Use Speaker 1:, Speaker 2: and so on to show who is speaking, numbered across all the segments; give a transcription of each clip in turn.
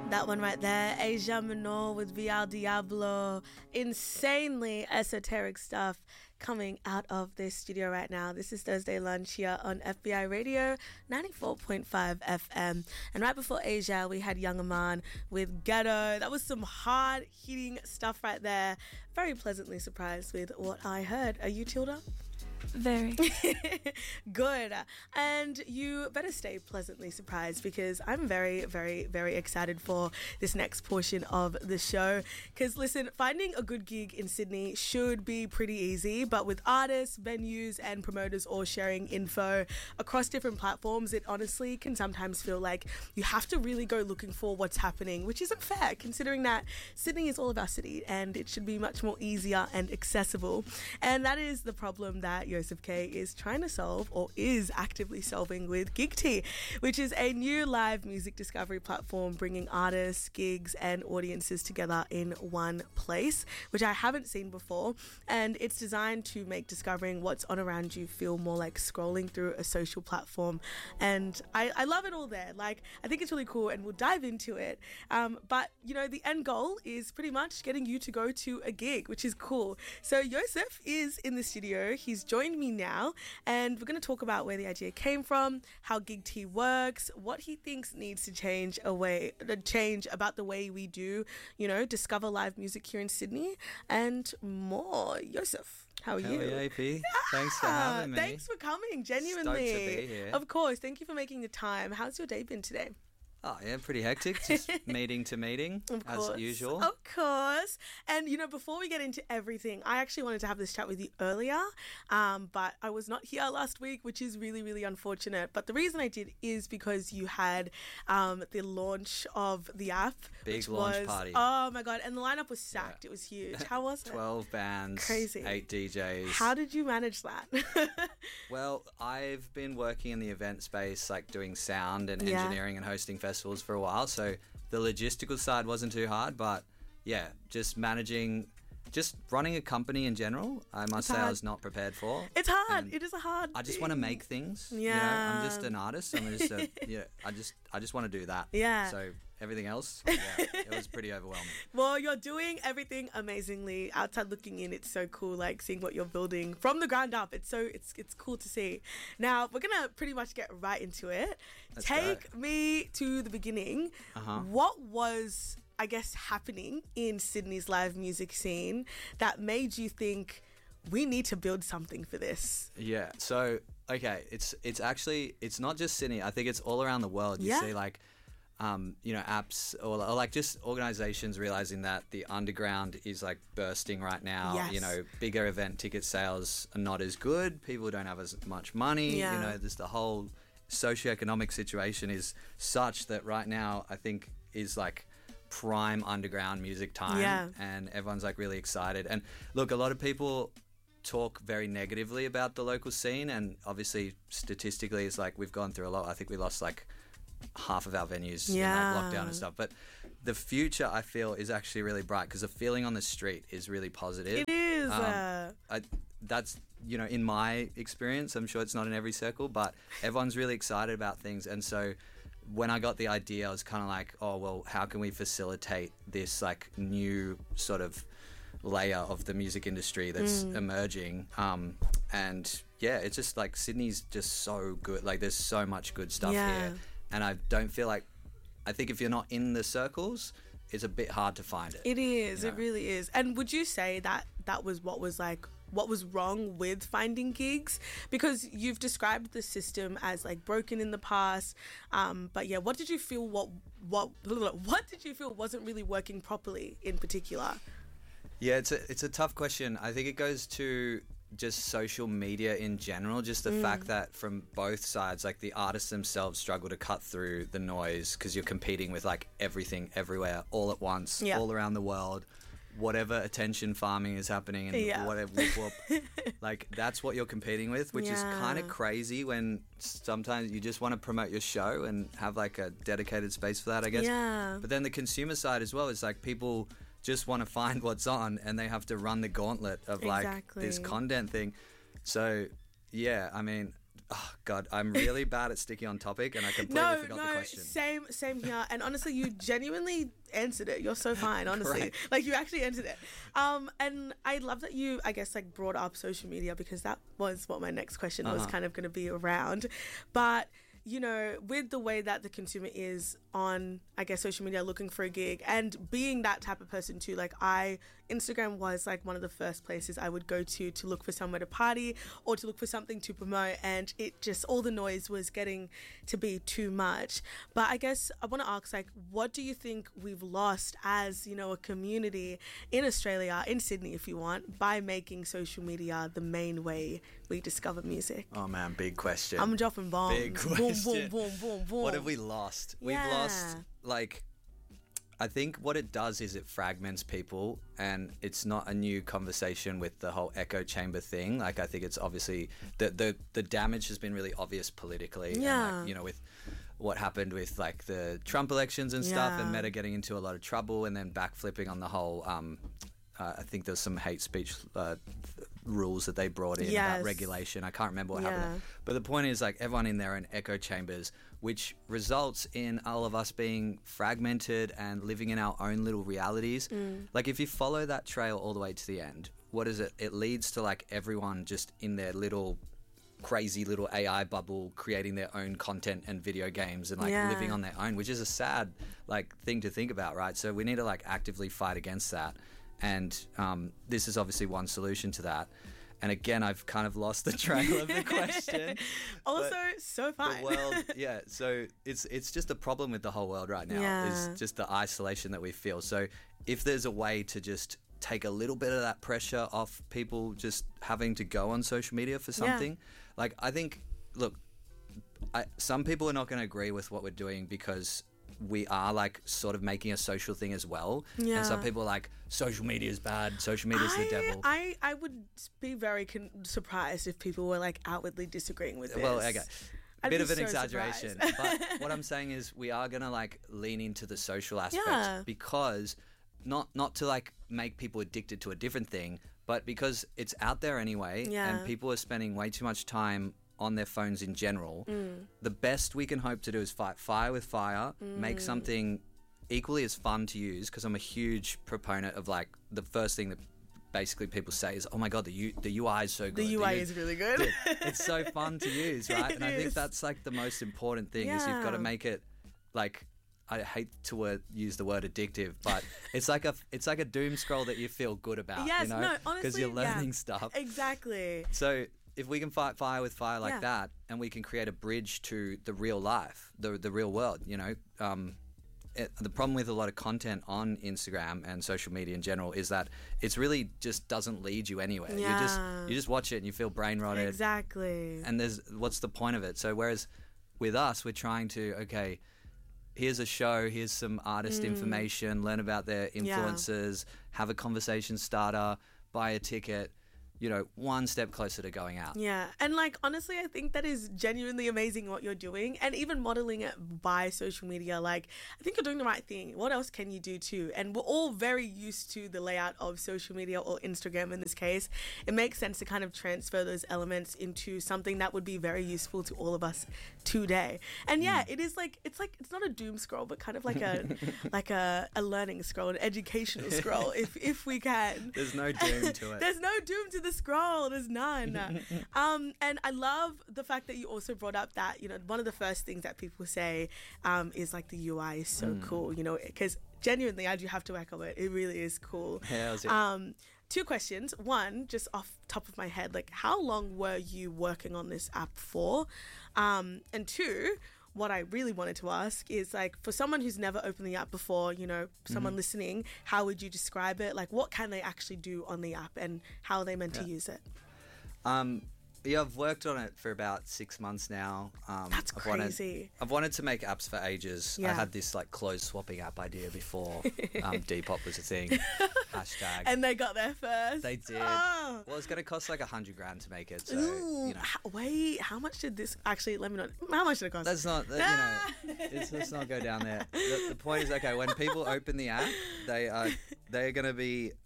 Speaker 1: That one right there, Asia Minor with Vial Diablo. Insanely esoteric stuff coming out of this studio right now. This is Thursday Lunch here on FBI Radio 94.5 FM. And right before Asia, we had Young Aman with Ghetto. That was some hard-hitting stuff right there. Very pleasantly surprised with what I heard. Are you, Tilda?
Speaker 2: Very.
Speaker 1: Good. And you better stay pleasantly surprised because I'm very, very, very excited for this next portion of the show. Because listen, finding a good gig in Sydney should be pretty easy, but with artists, venues and promoters all sharing info across different platforms, it honestly can sometimes feel like you have to really go looking for what's happening, which isn't fair considering that Sydney is all of our city and it should be much more easier and accessible. And that is the problem that Joseph K is trying to solve, or is actively solving, with GigT, which is a new live music discovery platform bringing artists, gigs and audiences together in one place, which I haven't seen before. And it's designed to make discovering what's on around you feel more like scrolling through a social platform. And I love it all there. Like, I think it's really cool and we'll dive into it. But, you know, the end goal is pretty much getting you to go to a gig, which is cool. So Joseph is in the studio. He's joined me now and we're going to talk about where the idea came from, how GigT works, what he thinks needs to change about the way we do, you know, discover live music here in Sydney and more. Joseph, how are you?
Speaker 3: Hey, AP. Thanks for having me.
Speaker 1: Thanks for coming, genuinely.
Speaker 3: Stoked to be here.
Speaker 1: Of course. Thank you for making the time. How's your day been today?
Speaker 3: Oh, yeah, pretty hectic. Just meeting to meeting, as usual.
Speaker 1: Of course. And, you know, before we get into everything, I actually wanted to have this chat with you earlier, but I was not here last week, which is really, really unfortunate. But the reason I did is because you had the launch of the app.
Speaker 3: Big launch party.
Speaker 1: Oh, my God. And the lineup was stacked. It was huge. How was it?
Speaker 3: 12 bands.
Speaker 1: Crazy.
Speaker 3: 8 DJs.
Speaker 1: How did you manage that?
Speaker 3: Well, I've been working in the event space, like doing sound and engineering and hosting festivals for a while, so the logistical side wasn't too hard, but yeah, just running a company in general, I must say I was not prepared for.
Speaker 1: It's hard.
Speaker 3: And
Speaker 1: it is a hard
Speaker 3: I just
Speaker 1: thing.
Speaker 3: want to make things.
Speaker 1: Yeah.
Speaker 3: You know, I'm just an artist. I'm just I just want to do that.
Speaker 1: Yeah.
Speaker 3: So everything else, it was pretty overwhelming.
Speaker 1: Well, you're doing everything amazingly. Outside looking in, it's so cool, like seeing what you're building from the ground up. It's cool to see. Now, we're going to pretty much get right into it. Take me to the beginning. What was, I guess, happening in Sydney's live music scene that made you think we need to build something for this?
Speaker 3: Yeah. So, okay, it's actually, it's not just Sydney. I think it's all around the world. You see, like, you know, apps or like just organizations realizing that the underground is like bursting right now.
Speaker 1: Yes.
Speaker 3: You know, bigger event ticket sales are not as good. People don't have as much money.
Speaker 1: Yeah.
Speaker 3: You know, there's the whole socioeconomic situation is such that right now I think is like prime underground music time.
Speaker 1: Yeah.
Speaker 3: And everyone's like really excited. And look, a lot of people talk very negatively about the local scene, and obviously statistically it's like we've gone through a lot. I think we lost like half of our venues in like lockdown and stuff, but the future I feel is actually really bright because the feeling on the street is really positive.
Speaker 1: It is.
Speaker 3: That's, you know, in my experience, I'm sure it's not in every circle, but everyone's really excited about things. And so when I got the idea, I was kind of like, oh, well, how can we facilitate this like new sort of layer of the music industry that's emerging? And yeah, it's just like Sydney's just so good. Like there's so much good stuff here. And I don't feel like, I think if you're not in the circles, it's a bit hard to find it.
Speaker 1: It is.
Speaker 3: You know?
Speaker 1: It really is. And would you say that was what was wrong with finding gigs? Because you've described the system as like broken in the past. But yeah, what did you feel what did you feel wasn't really working properly in particular?
Speaker 3: Yeah, it's a tough question. I think it goes to just social media in general, just the fact that from both sides, like the artists themselves struggle to cut through the noise because you're competing with like everything everywhere all at once, all around the world. Whatever attention farming is happening and whatever like that's what you're competing with, which is kind of crazy when sometimes you just want to promote your show and have like a dedicated space for that, I guess. But then the consumer side as well is like people just want to find what's on and they have to run the gauntlet of like this content thing. So yeah, I mean, Oh God, I'm really bad at sticking on topic, and I completely forgot the question.
Speaker 1: Same here. And honestly, you genuinely answered it. You're so fine, honestly.
Speaker 3: Great.
Speaker 1: Like, you actually answered it. And I love that you, I guess, like, brought up social media, because that was what my next question was kind of going to be around. But you know, with the way that the consumer is on, I guess, social media looking for a gig, and being that type of person too, like Instagram was like one of the first places I would go to look for somewhere to party or to look for something to promote, and it just, all the noise was getting to be too much. But I guess I want to ask, like, what do you think we've lost as, you know, a community in Australia, in Sydney if you want, by making social media the main way we discover music?
Speaker 3: Oh man, big question.
Speaker 1: I'm dropping bombs.
Speaker 3: Big question.
Speaker 1: Boom, boom, boom, boom.
Speaker 3: What have we lost? We've lost, like, I think what it does is it fragments people, and it's not a new conversation with the whole echo chamber thing. Like, I think it's obviously the damage has been really obvious politically.
Speaker 1: Yeah.
Speaker 3: And, like, you know, with what happened with like the Trump elections and stuff, and Meta getting into a lot of trouble, and then backflipping on the whole. I think there's some hate speech rules that they brought in about regulation. I can't remember what happened. But the point is, like, everyone in their own echo chambers, which results in all of us being fragmented and living in our own little realities. Like, if you follow that trail all the way to the end, what is it? It leads to, like, everyone just in their little crazy little AI bubble, creating their own content and video games and like living on their own, which is a sad like thing to think about, right? So we need to like actively fight against that. And this is obviously one solution to that. And again, I've kind of lost the trail of the question.
Speaker 1: Also, so fine.
Speaker 3: The world, so it's just a problem with the whole world right now, is just the isolation that we feel. So if there's a way to just take a little bit of that pressure off people just having to go on social media for something, like, I think, look, some people are not going to agree with what we're doing because we are like sort of making a social thing as well. And some people are like, social media is bad, social media is the devil.
Speaker 1: I would be very surprised if people were like outwardly disagreeing with this.
Speaker 3: Well, okay. Bit of an exaggeration. But what I'm saying is we are going to like lean into the social aspect because not to like make people addicted to a different thing, but because it's out there anyway and people are spending way too much time on their phones in general. The best we can hope to do is fight fire with fire, make something equally as fun to use, because I'm a huge proponent of like the first thing that basically people say is, oh my God, the UI is so good.
Speaker 1: The UI is really good.
Speaker 3: Dude, it's so fun to use, right? And I think that's like the most important thing is you've got to make it like, I hate to use the word addictive, but it's like a doom scroll that you feel good about, you know?
Speaker 1: No, honestly,
Speaker 3: because you're learning stuff.
Speaker 1: Exactly.
Speaker 3: So if we can fight fire with fire like that, and we can create a bridge to the real life, the real world, you know, the problem with a lot of content on Instagram and social media in general is that it's really just doesn't lead you anywhere. You just watch it and you feel brain rotted.
Speaker 1: Exactly.
Speaker 3: And what's the point of it? So whereas with us, we're trying to, okay, here's a show, here's some artist information, learn about their influencers, have a conversation starter, buy a ticket, you know, one step closer to going out.
Speaker 1: Yeah. And like, honestly, I think that is genuinely amazing what you're doing, and even modeling it by social media. Like, I think you're doing the right thing. What else can you do too? And we're all very used to the layout of social media, or Instagram in this case. It makes sense to kind of transfer those elements into something that would be very useful to all of us today. And it is like, it's not a doom scroll, but kind of like a learning scroll, an educational scroll, if we can.
Speaker 3: There's no doom to it.
Speaker 1: There's no doom to the scroll. There's none. And I love the fact that you also brought up that, you know, one of the first things that people say is like the UI is so cool, you know, because genuinely I do have to echo it. It really is cool. Two questions. One, just off top of my head, like, how long were you working on this app for? And two, what I really wanted to ask is, like, for someone who's never opened the app before, you know, someone listening, how would you describe it? Like, what can they actually do on the app, and how are they meant to use it?
Speaker 3: I've worked on it for about 6 months now.
Speaker 1: That's crazy.
Speaker 3: I've wanted to make apps for ages. I had this like clothes swapping app idea before Depop was a thing. Hashtag.
Speaker 1: And they got there first.
Speaker 3: They did.
Speaker 1: Oh.
Speaker 3: Well, it's going to cost like $100,000 to make it. So,
Speaker 1: Ooh,
Speaker 3: you know.
Speaker 1: Wait, how much did this actually? Let me know. How much did it cost?
Speaker 3: That's not. You know, let's not go down there. The point is, okay, when people open the app, they're going to be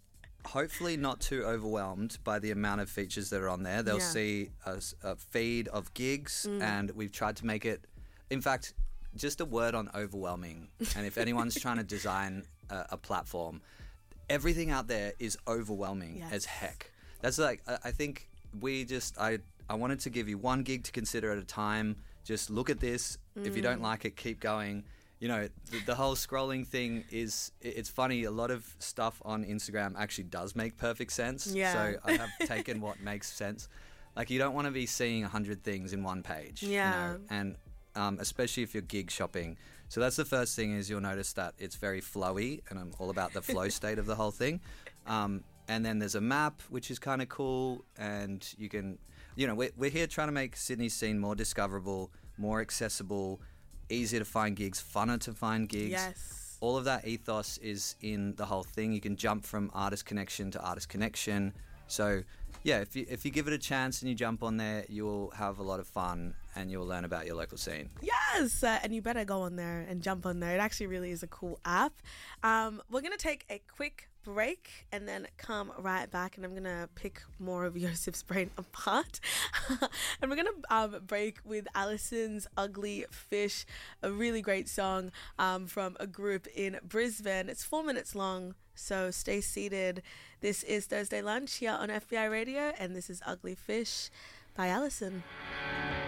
Speaker 3: hopefully not too overwhelmed by the amount of features that are on there. They'll see a feed of gigs, and we've tried to make it, in fact, just a word on overwhelming. And if anyone's trying to design a platform, everything out there is overwhelming as heck. That's like, I think I wanted to give you one gig to consider at a time. Just look at this. If you don't like it, keep going. You know, the whole scrolling thing it's funny. A lot of stuff on Instagram actually does make perfect sense.
Speaker 1: Yeah.
Speaker 3: So I have taken what makes sense. Like, you don't want to be seeing 100 things in one page.
Speaker 1: Yeah.
Speaker 3: You know? And especially if you're gig shopping. So that's the first thing, is you'll notice that it's very flowy, and I'm all about the flow state of the whole thing. And then there's a map, which is kind of cool. And you can, you know, we're here trying to make Sydney's scene more discoverable, more accessible, easier to find gigs, funner to find gigs.
Speaker 1: Yes.
Speaker 3: All of that ethos is in the whole thing. You can jump from artist connection to artist connection. So yeah, if you give it a chance and you jump on there, you'll have a lot of fun and you'll learn about your local scene.
Speaker 1: Yes, and you better go on there and jump on there. It actually really is a cool app. We're going to take a quick break and then come right back, and I'm going to pick more of Yosef's brain apart. And we're going to break with Alison's Ugly Fish, a really great song from a group in Brisbane. It's 4 minutes long, so stay seated. This is Thursday Lunch here on FBI Radio, and this is Ugly Fish by Alison.